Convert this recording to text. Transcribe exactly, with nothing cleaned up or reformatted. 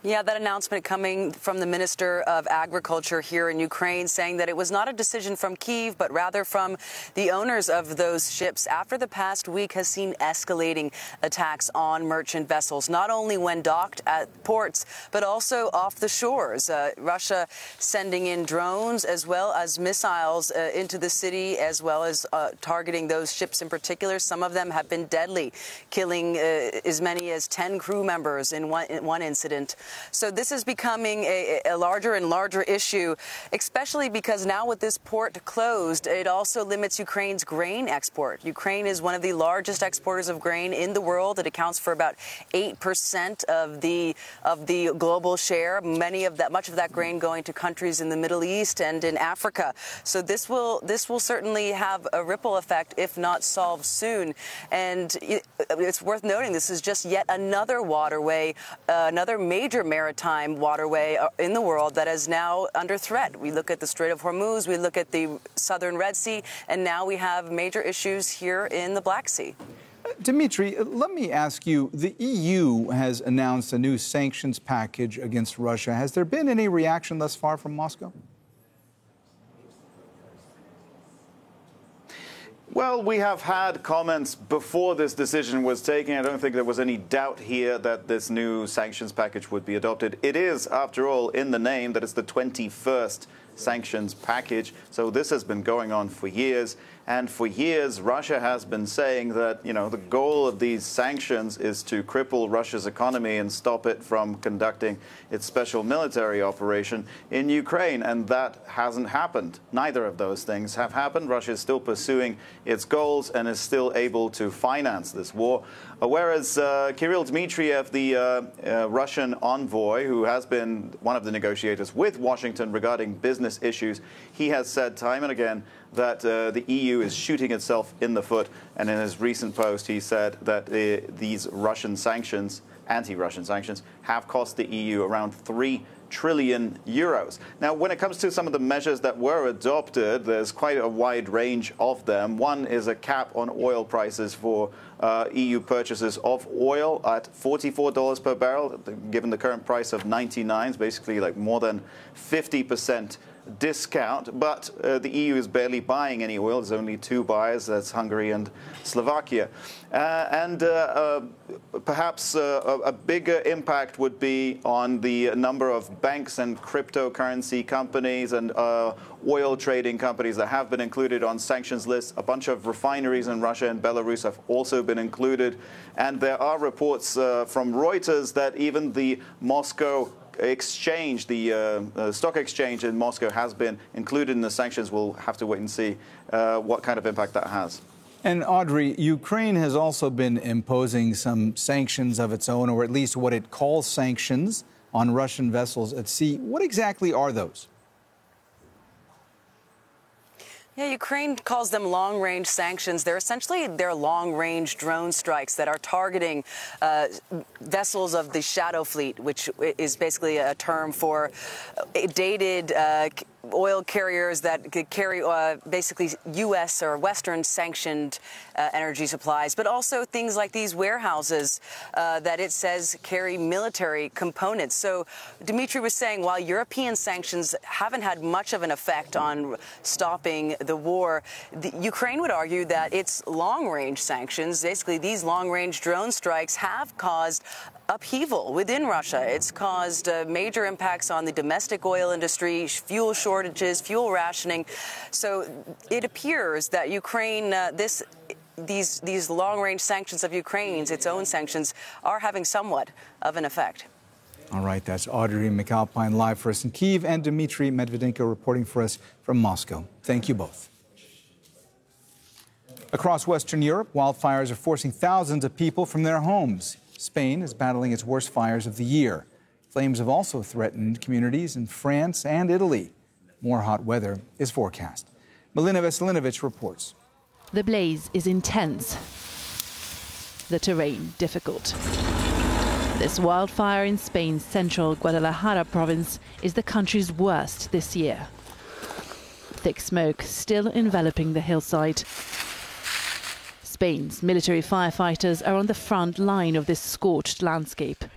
Yeah, that announcement coming from the Minister of Agriculture here in Ukraine, saying that it was not a decision from Kyiv, but rather from the owners of those ships after the past week has seen escalating attacks on merchant vessels, not only when docked at ports, but also off the shores. Uh, Russia sending in drones as well as missiles uh, into the city, as well as uh, targeting those ships in particular. Some of them have been deadly, killing uh, as many as ten crew members in one, in one incident. So this is becoming a, a larger and larger issue, especially because now with this port closed, it also limits Ukraine's grain export. Ukraine is one of the largest exporters of grain in the world. It accounts for about eight percent of the of the global share, many of that, much of that grain going to countries in the Middle East and in Africa. So this will this will certainly have a ripple effect if not solved soon. And it's worth noting this is just yet another waterway, uh, another major maritime waterway in the world that is now under threat. We look at the Strait of Hormuz, we look at the southern Red Sea, and now we have major issues here in the Black Sea. Dmitry, let me ask you, the E U has announced a new sanctions package against Russia. Has there been any reaction thus far from Moscow? Well, we have had comments before this decision was taken. I don't think there was any doubt here that this new sanctions package would be adopted. It is, after all, in the name that it's the twenty-first sanctions package. So this has been going on for years. And for years, Russia has been saying that, you know, the goal of these sanctions is to cripple Russia's economy and stop it from conducting its special military operation in Ukraine. And that hasn't happened. Neither of those things have happened. Russia is still pursuing its goals and is still able to finance this war. Uh, whereas uh, Kirill Dmitriev, the uh, uh, Russian envoy, who has been one of the negotiators with Washington regarding business issues, he has said time and again that uh, the E U is shooting itself in the foot. And in his recent post, he said that uh, these Russian sanctions, anti-Russian sanctions, have cost the E U around three trillion euros. Now, when it comes to some of the measures that were adopted, there's quite a wide range of them. One is a cap on oil prices for uh, E U purchases of oil at forty-four dollars per barrel, given the current price of ninety-nine, it's basically like more than fifty percent discount. But uh, the E U is barely buying any oil. There's only two buyers, that's Hungary and Slovakia. Uh, and uh, uh, perhaps uh, a, a bigger impact would be on the number of banks and cryptocurrency companies and uh, oil trading companies that have been included on sanctions lists. A bunch of refineries in Russia and Belarus have also been included. And there are reports uh, from Reuters that even the Moscow exchange, the uh, uh, stock exchange in Moscow has been included in the sanctions. We'll have to wait and see uh, what kind of impact that has. And Audrey, Ukraine has also been imposing some sanctions of its own, or at least what it calls sanctions, on Russian vessels at sea. What exactly are those? Yeah, Ukraine calls them long-range sanctions. They're essentially their long-range drone strikes that are targeting uh, vessels of the Shadow Fleet, which is basically a term for dated uh, oil carriers that could carry uh, basically U S or Western sanctioned uh, energy supplies, but also things like these warehouses uh, that it says carry military components. So Dmitry was saying while European sanctions haven't had much of an effect on stopping the war, the, Ukraine would argue that its long-range sanctions, basically these long-range drone strikes, have caused upheaval within Russia. It's caused uh, major impacts on the domestic oil industry, fuel shortages, fuel rationing. So it appears that Ukraine, uh, this, these, these long-range sanctions of Ukraine's, its own sanctions, are having somewhat of an effect. All right, that's Audrey McAlpine live for us in Kyiv and Dmitry Medvedenko reporting for us from Moscow. Thank you both. Across Western Europe, wildfires are forcing thousands of people from their homes. Spain is battling its worst fires of the year. Flames have also threatened communities in France and Italy. More hot weather is forecast. Melina Veselinovic reports. The blaze is intense, the terrain difficult. This wildfire in Spain's central Guadalajara province is the country's worst this year. Thick smoke still enveloping the hillside. Spain's military firefighters are on the front line of this scorched landscape.